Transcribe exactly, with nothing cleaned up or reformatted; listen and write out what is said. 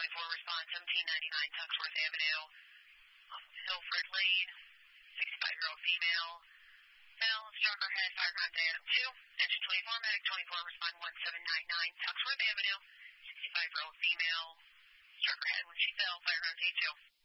twenty-four, respond seventeen ninety-nine Tuxworth Avenue, Hilford Lane, sixty-five-year-old female, fell, struck her head, fireground Adam two, engine twenty-four, medic twenty-four, respond one seven nine nine Tuxworth Avenue, sixty-five-year-old female, struck her head when she fell, fireground A two.